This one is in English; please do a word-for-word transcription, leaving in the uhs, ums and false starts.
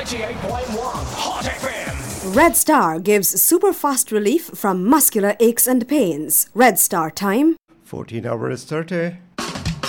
ninety-eight point one Hot F M. Red Star gives super fast relief from muscular aches and pains. Red Star time fourteen hours thirty.